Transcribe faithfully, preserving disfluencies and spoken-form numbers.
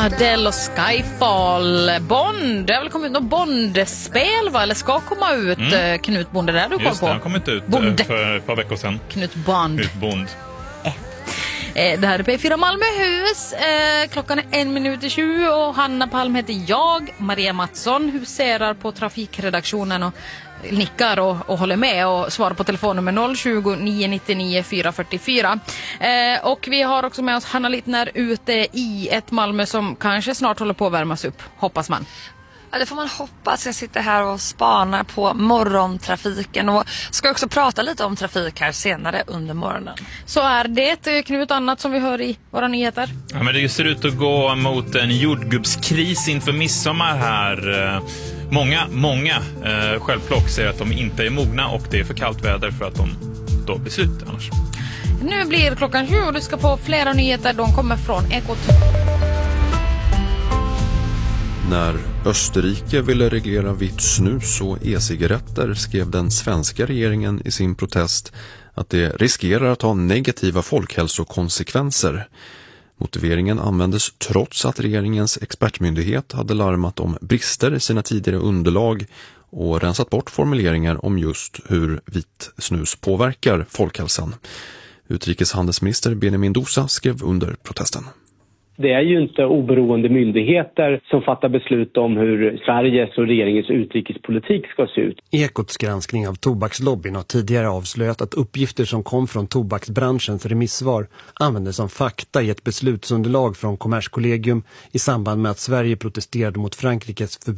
Adele och Skyfall. Bond, det har väl kommit ut något Bond-spel, va? Eller ska komma ut, mm. Knut Bonde, där du koll på? Just det, har kommit ut Bond. för ett par veckor sedan. Knut Bond. Knut Bond. Eh. Eh, det här är P fyra Malmöhus. Eh, klockan är en minut i tjugo och Hanna Palm heter jag. Maria Mattsson huserar på trafikredaktionen och nickar och, och håller med och svarar på telefonnummer noll tjugo, nio nittionio, fyra fyrtiofyra. Eh, och vi har också med oss Hanna Littner ute i ett Malmö som kanske snart håller på att värmas upp, hoppas man. Ja, det får man hoppas. Jag sitter här och spanar på morgontrafiken och ska också prata lite om trafik här senare under morgonen. Så är det, Knut, annat som vi hör i våra nyheter? Ja, men det ser ut att gå mot en jordgubbskris inför midsommar här. Många, många eh, självplock säger att de inte är mogna och det är för kallt väder för att de då blir slut annars. Nu blir klockan tjugo och du ska få flera nyheter. De kommer från Ekot. När Österrike ville reglera vitt snus och e-cigaretter skrev den svenska regeringen i sin protest att det riskerar att ha negativa folkhälsokonsekvenser. Motiveringen användes trots att regeringens expertmyndighet hade larmat om brister i sina tidigare underlag och rensat bort formuleringar om just hur vitt snus påverkar folkhälsan. Utrikeshandelsminister Benjamin Dosa skrev under protesten. Det är ju inte oberoende myndigheter som fattar beslut om hur Sveriges och regeringens utrikespolitik ska se ut. Ekots granskning av tobakslobbyn har tidigare avslöjat att uppgifter som kom från tobaksbranschens remissvar användes som fakta i ett beslutsunderlag från Kommerskollegium i samband med att Sverige protesterade mot Frankrikes förbud